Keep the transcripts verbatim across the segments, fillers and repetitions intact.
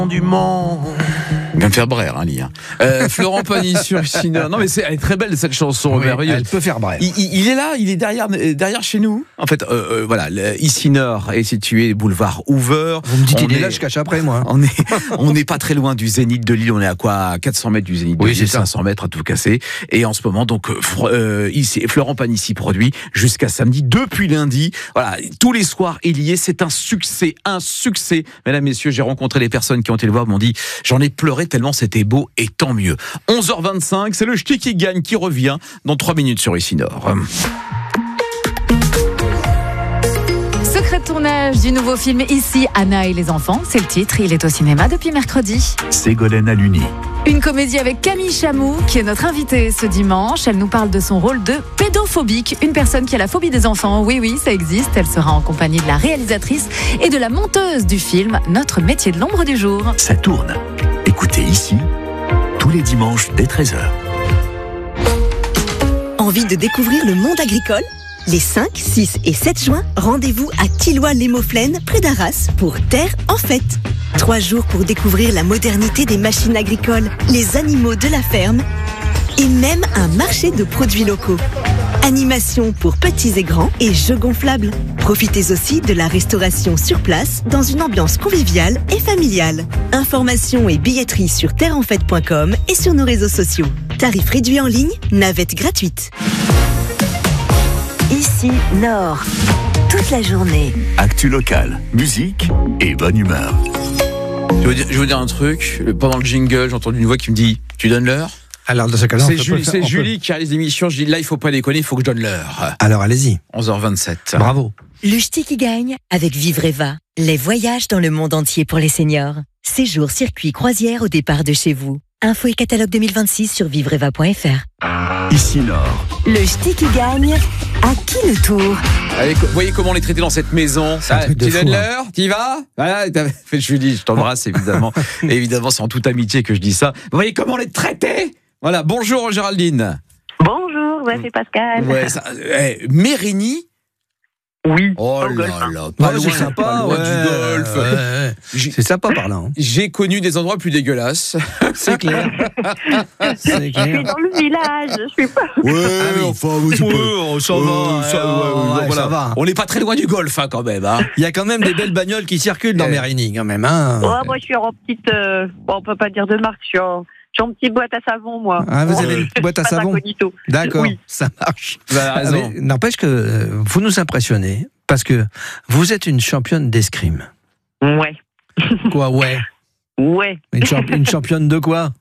Du Mans. Il va me faire brère, hein, Lia. Euh, Florent Pagny sur Ici-Nord. Non, mais c'est, elle est très belle cette chanson. Oui, elle peut faire brère. Il, il, il est là, il est derrière, derrière chez nous. En fait, euh, euh, voilà, Ici-Nord est situé boulevard Hoover. Vous me dites on il est, est là, je cache après moi. On est, on n'est pas très loin du Zénith de Lille. On est à quoi, quatre cents mètres du Zénith de Oui, Lille, c'est ça. cinq cents mètres à tout casser. Et en ce moment, donc, euh, ici, Florent Pagny s'y produit jusqu'à samedi, depuis lundi. Voilà, tous les soirs, il y est. C'est un succès, un succès. Mesdames, messieurs, j'ai rencontré les personnes qui ont été le voir, m'ont dit, j'en ai pleuré tellement c'était beau et tant mieux. onze heures vingt-cinq, c'est le ch'ti qui gagne qui revient dans trois minutes sur Ici-Nord. Secret de tournage du nouveau film Ici, Anna et les enfants, c'est le titre, il est au cinéma depuis mercredi. Ségolène Haluni. Une comédie avec Camille Chamou, qui est notre invitée ce dimanche. Elle nous parle de son rôle de pédophobique, une personne qui a la phobie des enfants. Oui, oui, ça existe. Elle sera en compagnie de la réalisatrice et de la monteuse du film Notre métier de l'ombre du jour. Ça tourne. Écoutez Ici, tous les dimanches dès treize heures. Envie de découvrir le monde agricole ? Les cinq, six et sept juin, rendez-vous à Tilloy-les-Mauflaines, près d'Arras, pour Terre en fête. Trois jours pour découvrir la modernité des machines agricoles, les animaux de la ferme et même un marché de produits locaux. Animation pour petits et grands et jeux gonflables. Profitez aussi de la restauration sur place dans une ambiance conviviale et familiale. Informations et billetterie sur terre en fête point com et sur nos réseaux sociaux. Tarifs réduits en ligne, navette gratuite. Ici, Nord. Toute la journée. Actu locale, musique et bonne humeur. Je vais vous dire, je vais vous dire un truc. Pendant le jingle, j'ai entendu une voix qui me dit, tu donnes l'heure ? Alors, dans ce cas-là, C'est on peut Julie, pas faire- c'est on peut- Julie qui a les émissions. Je dis, là, il faut pas déconner, il faut que je donne l'heure. Alors, allez-y. onze heures vingt-sept. Bravo. Le ch'ti qui gagne avec Vivreva. Les voyages dans le monde entier pour les seniors. Séjour, circuit, croisière au départ de chez vous. Info et catalogue deux mille vingt-six sur vivreva point f r. Ici-Nord. Le ch'ti qui gagne, à qui le tour ? Allez, vous voyez comment on est traité dans cette maison. C'est un Ah, truc de tu fou, donnes hein. l'heure, tu y vas. Voilà, t'as fait Julie, je t'embrasse évidemment. Et évidemment, c'est en toute amitié que je dis ça. Vous voyez comment on est traité. Voilà, bonjour Géraldine. Bonjour, ouais, c'est Pascal. Ouais, ça, eh, Mérigny. Oui. Oh Au là golf, hein. là, pas Ouais, loin, c'est sympa, pas loin ouais, du golf. ouais, ouais. J'ai- C'est sympa par là. hein. J'ai connu des endroits plus dégueulasses. C'est clair. C'est Je suis clair. dans le village, je suis pas. Ouais, Ah oui. enfin, oui, c'est pas- Ouais, ça Euh, va, ça, ouais, ouais, ouais, ouais, voilà. ça va. On n'est pas très loin du golf, hein, quand même. Hein. Il y a quand même des belles bagnoles qui circulent dans Eh. Mérigny, quand même. Hein. Ouais, moi, je suis en petite. euh, Bon, on peut pas dire de marque, je suis en, je suis en petite boîte à savon, moi. Ah, vous Bon, avez une boîte à pas savon. d'incognito. D'accord, Oui. ça marche. Vous avez raison. Mais N'empêche que euh, vous nous impressionnez parce que vous êtes une championne d'escrime. Ouais. Quoi, ouais. Ouais. Une, champ- une championne de quoi?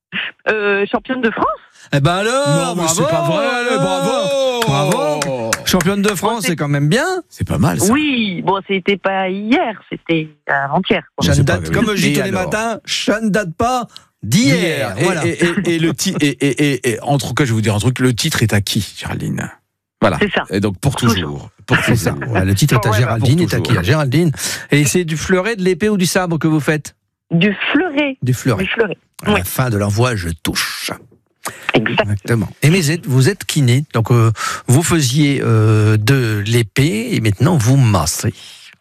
Euh, championne de France. Eh ben alors, Non, mais bravo, c'est pas vrai, alors. bravo. Bravo. Championne de France, c'est- c'est quand même bien. C'est pas mal, ça. Oui, bon, c'était pas hier, c'était avant-hier. quoi. Ça c'est ne pas date, grave. comme je dis Et tous les alors matins, ça ne date pas d'hier. Et, Voilà. et, et, et le ti- et, et, et, et en tout cas, je vais vous dire un truc, le titre est à qui, Géraldine? Voilà. C'est ça. Et donc, pour Pour toujours. Pour C'est ça. toujours. Voilà, le titre est à Ouais, Géraldine, pour est à qui? toujours. À Géraldine. Et c'est du fleuret, de l'épée ou du sabre que vous faites? Du fleuret. Du fleuret. Du fleuret. À Oui. la fin de l'envoi, je touche. Exact. Exactement. Et mais vous êtes, vous êtes kiné, donc euh, vous faisiez euh, de l'épée et maintenant vous massez.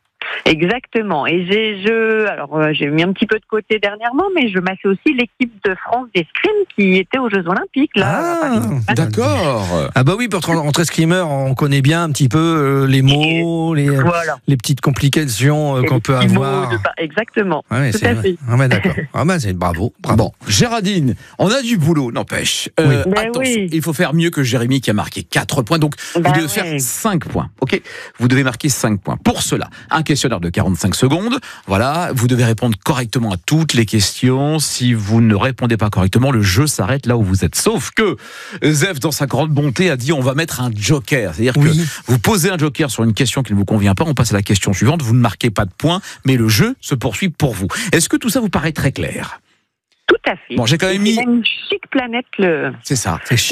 Exactement. Et j'ai, je, alors euh, j'ai mis un petit peu de côté dernièrement, mais je massais aussi l'équipe de France d'escrime qui était aux Jeux Olympiques là. Ah, D'accord. Ah bah oui, pour être entre escrimeurs, on connaît bien un petit peu euh, les mots, les, Voilà. les petites complications euh, Et qu'on les peut petits mots avoir. de par- Exactement. Ah ouais, Tout c'est à vrai. fait. Ah ouais, d'accord. Ah bah c'est bravo, bravo. Bon, Géraldine, on a du boulot, n'empêche. Euh, Oui. Ben attention, oui. il faut faire mieux que Jérémy qui a marqué quatre points. Donc, vous Ben devez ouais. faire cinq points. Ok, vous devez marquer cinq points. Pour cela, un questionnaire de quarante-cinq secondes. Voilà, vous devez répondre correctement à toutes les questions. Si vous ne répondez pas correctement, le jeu s'arrête là où vous êtes. Sauf que Zef, dans sa grande bonté, a dit on va mettre un joker. C'est-à-dire Oui. que vous posez un joker sur une question qui ne vous convient pas, on passe à la question suivante. Vous ne marquez pas de points, mais le jeu se poursuit pour vous. Est-ce que tout ça vous paraît très clair? Tout à fait. Bon, j'ai quand même Et mis- c'est une chic planète le. C'est ça. C'est